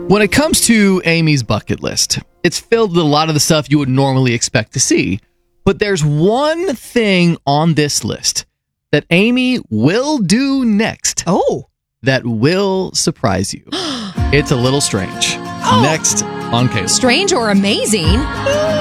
When it comes to Amy's bucket list, it's filled with a lot of the stuff you would normally expect to see. But there's one thing on this list that Amy will do next. Oh. That will surprise you. It's a little strange. Next on Kayla. Strange or amazing?